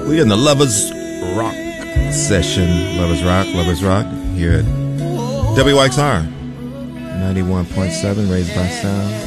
We in the Lovers Rock session. Lovers Rock here at WXR 91.7 Raised by Sound.